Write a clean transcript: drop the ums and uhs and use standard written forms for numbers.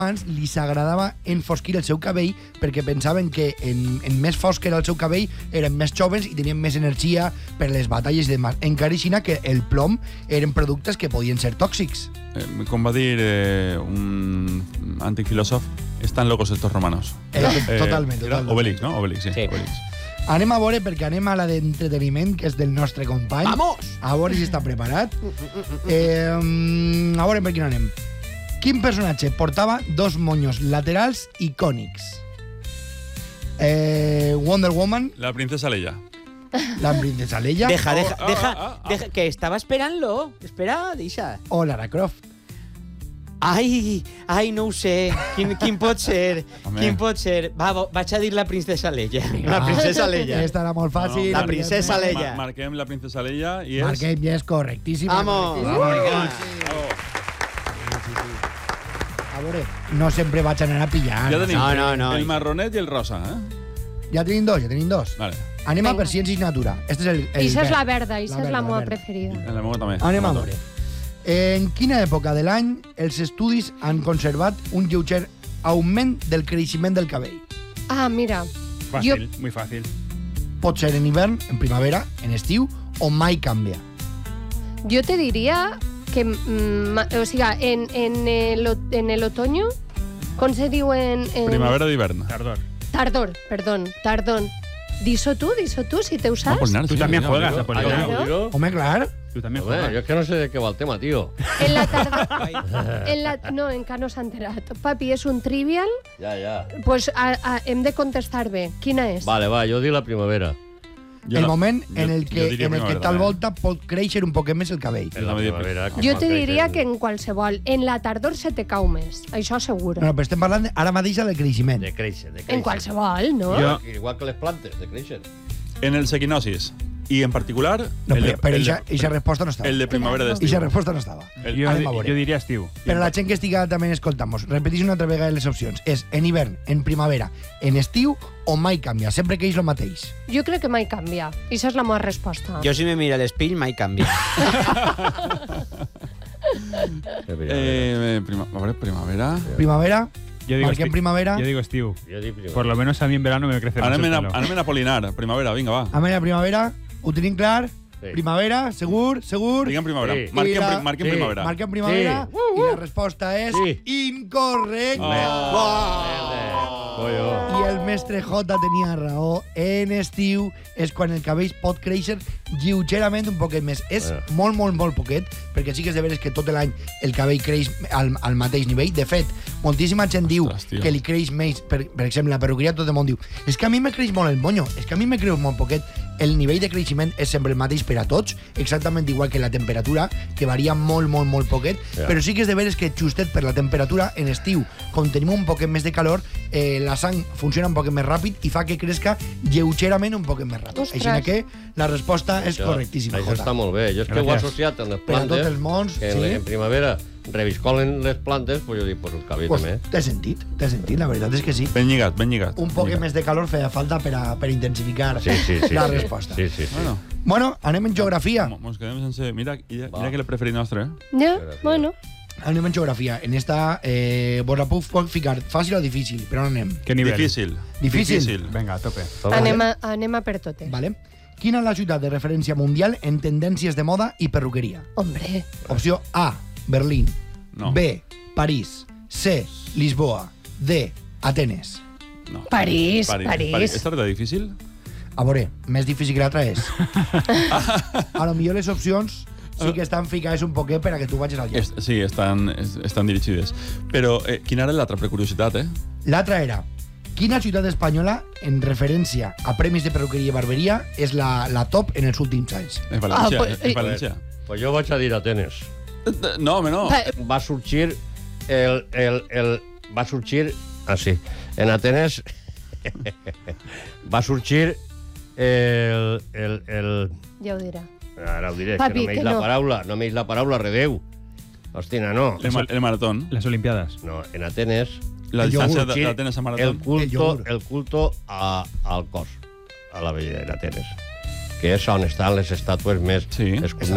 abans li s'agradava enfosquir el seu cabell perquè pensaven que en més fosc era el seu cabell eren més joves i tenien més energia per les batalles i demás. Encara així que el plom eren productes que podien ser tòxics. Com va dir un antic filòsof, estan locos estos romanos. Totalment. Obélix, no? Obélix, sí. Obélix. Anem a veure, perquè anem a la d'entreteniment, que és del nostre company. Vamos! A veure si està preparat. A veure per quin anem. Quin personatge portava dos monyos laterals icònics? Wonder Woman, La princesa Leia. la princesa Leia Deja, que estaba esperant-lo. Espera, deixa. o Lara Croft. Ai, no ho sé. Quin pot ser? Home. Quin pot ser? Vaig a dir la princesa Leia. La princesa Leia. Esta era molt fàcil. La princesa Leia. Marquem la princesa Leia i és... Marquem, ja és correctíssim. Vamos. A veure, no sempre vaig anar a pillar. Ja tenim No. el marronet i el rosa, Ja tenim dos. Vale. Anem a Vinga. per ciència i natura. Este és el Ixa és verd. la verda, ixa és la verda, meva verda. preferida. En la meva també. Anem a veure. En quina època de l'any els estudis han conservat un lleuger augment del creixement del cabell? Ah, mira. Fàcil, muy fàcil. Pot ser en hivern, en primavera, en estiu o mai canvia. Jo te diria que, o sigui, en el otoño, com se diu en... Primavera d'hivern. Tardor. Tardor. Diso tú, si te usas. Tú también juegas, Apolinar. Claro. Home, clar. Tú también Hombre, juegas. yo es que no sé de qué va el tema, tío. En la tardor... No, encara no s'ha enterat. Papi, és un trivial, Ya. pues hem de contestar bé. Quina és? Vale, va, yo di la primavera. El moment en el jo que diria tal primavera, també. volta pot créixer un poquet més el cabell. En la primavera. Jo te diria que en qualsevol... En la tardor se te cau més, això seguro. No, però estem parlant ara mateix del creixement. De créixer. En qualsevol, no? Igual que les plantes, de créixer. En el sequinosis. I en particular... No, però eixa resposta no estava. El de primavera d'estiu. Eixa resposta no estava. Anem a veure. Jo diria estiu. Per a la gent que estiga també escoltant-nos, repeteix una altra vegada les opcions. És en hivern, en primavera, en estiu o mai canvia, sempre que és el mateix. Jo crec que mai canvia. Això és la meva resposta. Jo si me mira l'espill mai canvia. A veure, primavera... Primavera, Yo digo marquem primavera. Yo digo estiu. Yo di primavera. Por lo menos a mí en verano me crece mucho el pelo. Anem a Apolinar. Primavera, vinga, va. Anem a primavera, ho tenim clar? Sí. Primavera, segur? Diguem primavera. Sí. Marquem Sí. primavera. Marquem primavera Sí. i la resposta és Sí. incorrecta. I el mestre J tenia raó. En estiu és quan el cabell pot créixer lleugerament un poquet més. És molt poquet, perquè sí que és de veres que tot l'any el cabell creix al mateix nivell. De fet, moltíssima gent diu que li creix més. Per exemple, la perruqueria tot el món diu és que a mi me creix molt el monyo, és que a mi me creix molt poquet. El nivell de creixement és sempre el mateix per a tots, exactament igual que la temperatura, que varia molt poquet, però sí que és de veres que justet per la temperatura, en estiu, com tenim un poquet més de calor, la sang funciona un poquet més ràpid i fa que cresca lleugerament un poquet més ràpid. Ostres. Així que la resposta és correctíssima, Això està molt bé. Jo és que ho he associat amb les Per a plantes. tots els mons, que sí. en primavera reviscolen les plantes, pues jo dic, pues el cabell Pues, també. t'he sentit, la veritat és que sí. Ben lligat. Un poquet més de calor feia falta per intensificar Sí. la resposta. Sí. Bueno, anem en geografia. Mos quedem sense... Mira que el preferit nostre, Ja, bueno. Anem en geografia. En esta vos la puc ficar fàcil o difícil, però on anem? ¿Qué nivel? Difícil. Venga, a tope. Anem a per totes. Vale. Quina és la ciutat de referència mundial en tendències de moda i perruqueria? Hombre, Opció A, Berlín. No. B, París. C, Lisboa. D, Atenes. No. París. Esta era difícil? A veure, més difícil que l'altra és. A lo millor les opcions sí que estan ficades un poquet per a que tu vagis al lloc. Sí, estan dirigides. Però quina era l'altra, per curiositat, L'altra era, quina ciutat espanyola, en referència a premis de perruqueria i barberia, és la top en els últims anys? És València. pues, És València. Pues jo vaig a dir Atenes. No, home, no. Va sorgir va sorgir... Ah, sí. En Atenes va sorgir ja ho dirà. Ara ho diré, Papi, que que no no. m'eix la paraula, redeu. Hòstia, no. El maratón. Las Olimpiadas. No, en Atenes La El distancia yogur. de Atenes a maratón. el culto al cos, a la bellesa en Atenes, que és on estan les estàtues més Sí.